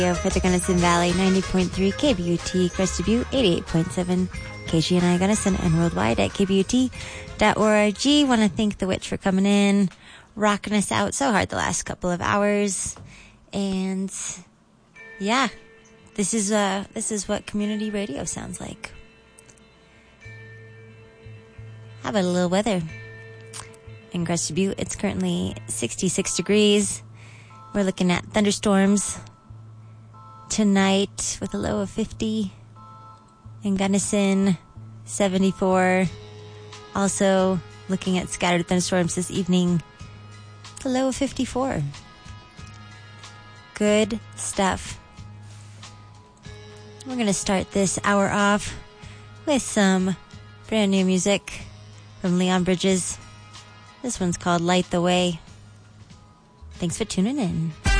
For the Gunnison Valley, 90.3 KBUT, Crested Butte, 88.7 KGNI Gunnison, and worldwide at kbut.org. Want to thank The Witch for coming in, rocking us out so hard the last couple of hours. And yeah, this is what community radio sounds like. How about a little weather? In Crested Butte, it's currently 66 degrees. We're looking at thunderstorms tonight with a low of 50. In Gunnison, 74. Also looking at scattered thunderstorms this evening, with a low of 54. Good stuff. We're going to start this hour off with some brand new music from Leon Bridges. This one's called Light the Way. Thanks for tuning in.